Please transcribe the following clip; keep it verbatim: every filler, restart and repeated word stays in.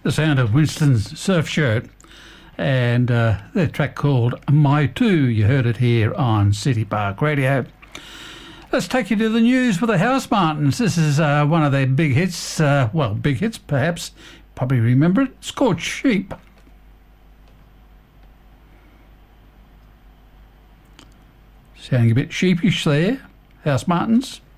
the sound of Winston's Surf Shirt and uh, their track called My Two. You heard it here on City Park Radio. Let's take you to the news with the Housemartins. This is uh, one of their big hits, uh, well, big hits perhaps, probably remember it, Scorched Sheep. Sounding a bit sheepish there, Housemartins.